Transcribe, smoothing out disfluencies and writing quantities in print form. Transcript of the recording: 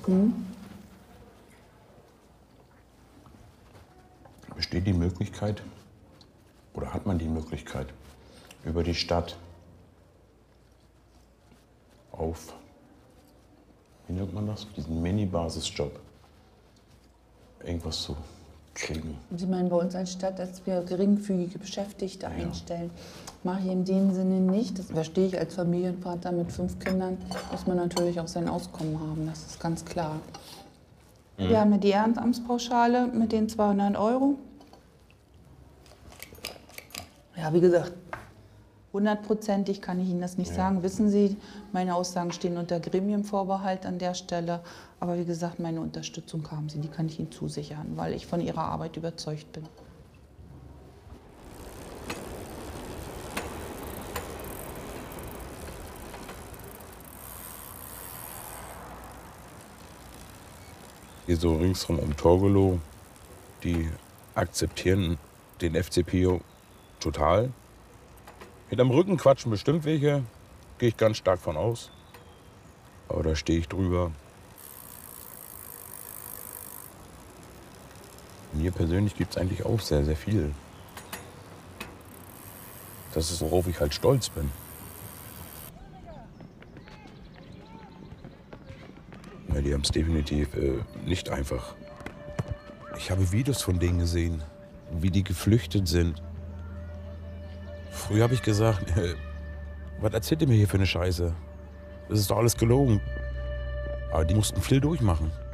Besteht die Möglichkeit, oder hat man die Möglichkeit, über die Stadt auf, wie nennt man das, diesen Mini-Basisjob irgendwas zu kriegen? Sie meinen bei uns als Stadt, dass wir geringfügige Beschäftigte einstellen. Mache ich in dem Sinne nicht. Das verstehe ich als Familienvater mit 5 Kindern, muss man natürlich auch sein Auskommen haben, das ist ganz klar. Wir haben ja die Ehrenamtspauschale mit den 200 €. Ja, wie gesagt, 100%ig kann ich Ihnen das nicht sagen. Wissen Sie, meine Aussagen stehen unter Gremienvorbehalt an der Stelle. Aber wie gesagt, meine Unterstützung haben Sie, die kann ich Ihnen zusichern, weil ich von Ihrer Arbeit überzeugt bin. Hier so ringsrum um Torgelow, die akzeptieren den FCPO total. Hinterm Rücken quatschen bestimmt welche, gehe ich ganz stark von aus. Aber da stehe ich drüber. Mir persönlich gibt es eigentlich auch sehr, sehr viel. Das ist, worauf ich halt stolz bin. Ja, die haben es definitiv nicht einfach. Ich habe Videos von denen gesehen, wie die geflüchtet sind. Früher habe ich gesagt, was erzählt ihr mir hier für eine Scheiße? Das ist doch alles gelogen. Aber die mussten viel durchmachen.